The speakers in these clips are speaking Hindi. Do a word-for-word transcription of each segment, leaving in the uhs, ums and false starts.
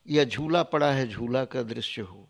या झूला पड़ा है झूला का दृश्य हो,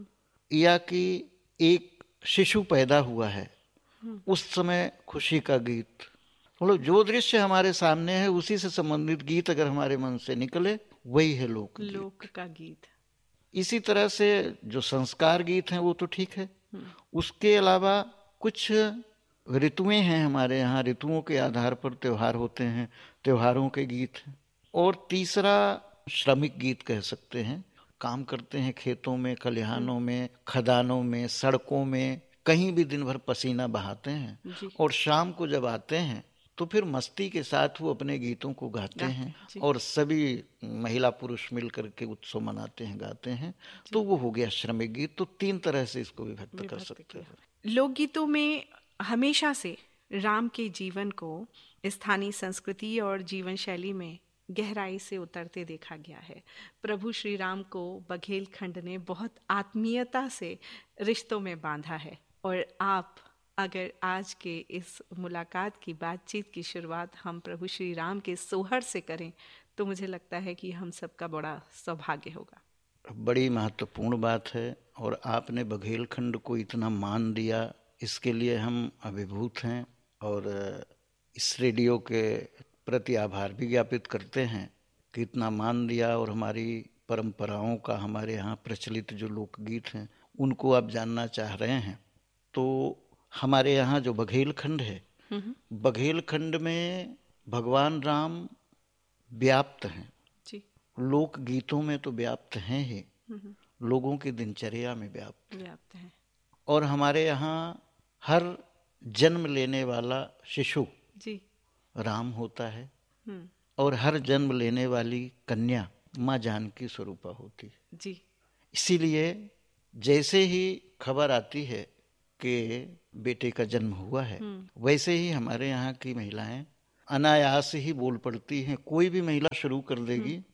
या कि एक शिशु पैदा हुआ है उस समय खुशी का गीत, मतलब जो दृश्य हमारे सामने है उसी से संबंधित गीत अगर हमारे मन से निकले वही है लोक लोक का गीत। इसी तरह से जो संस्कार गीत हैं वो तो ठीक है, उसके अलावा कुछ ऋतुएं हैं हमारे यहाँ, ऋतुओं के आधार पर त्योहार होते हैं, त्योहारों के गीत हैं। और तीसरा श्रमिक गीत कह सकते हैं, काम करते हैं खेतों में, खलिहानों में, खदानों में, सड़कों में, कहीं भी दिन भर पसीना बहाते हैं और शाम को जब आते हैं तो फिर मस्ती के साथ वो अपने गीतों को गाते हैं और सभी महिला पुरुष मिलकर के उत्सव मनाते हैं, गाते हैं, तो वो हो गया श्रमिक गीत। तो तीन तरह से इसको विभक्त कर सकते हैं। लोकगीतों में हमेशा से राम के जीवन को स्थानीय संस्कृति और जीवन शैली में गहराई से उतरते देखा गया है। प्रभु श्री राम को बघेलखंड ने बहुत आत्मीयता से रिश्तों में बांधा है। और आप अगर आज के इस मुलाकात की बातचीत की शुरुआत हम प्रभु श्री राम के सोहर से करें तो मुझे लगता है कि हम सबका बड़ा सौभाग्य होगा। बड़ी महत्वपूर्ण बात है और आपने बघेलखंड को इतना मान दिया, इसके लिए हम अभिभूत हैं और इस रेडियो के प्रति आभार भी ज्ञापित करते हैं कि इतना मान दिया और हमारी परंपराओं का, हमारे यहाँ प्रचलित जो लोकगीत हैं उनको आप जानना चाह रहे हैं। तो हमारे यहाँ जो बघेलखंड है, बघेलखंड में भगवान राम व्याप्त हैं, लोक गीतों में तो व्याप्त हैं ही, लोगों की दिनचर्या में व्याप्त व्याप्त हैं। और हमारे यहाँ हर जन्म लेने वाला शिशु जी राम होता है और हर जन्म लेने वाली कन्या माँ जानकी स्वरूपा होती है जी। इसीलिए जैसे ही खबर आती है कि बेटे का जन्म हुआ है, वैसे ही हमारे यहाँ की महिलाएं अनायास ही बोल पड़ती हैं। कोई भी महिला शुरू कर देगी